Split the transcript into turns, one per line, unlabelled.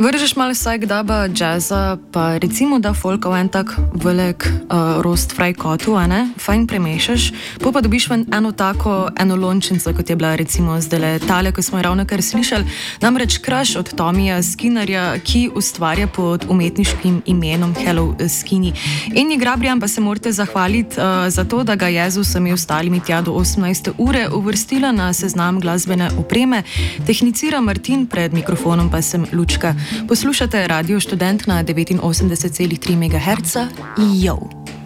Vržeš malo vsaj daba jazza, pa recimo da folka v en tak velik roast fry kotu, a ne? Fajn premešaš, pa dobiš ven eno lončnico, kot je bila recimo zdajle tale, ko smo jo ravnokar slišali, namreč Crush od Tommyja Skinnerja, ki ustvarja pod umetniškim imenom Hello Skinny. Eni Grabrijan pa se morate zahvaliti za to, da ga je z vsemi ostalimi tja do 18. ure uvrstila na seznam glasbene opreme. Tehnicira Martin, pred mikrofonom pa sem Lučka. Poslušate Radio Študent na 89,3 MHz. Jo!